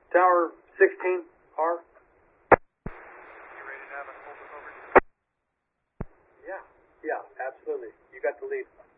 Tower 16, R. You ready to have a hold over? Yeah, absolutely. You got the lead.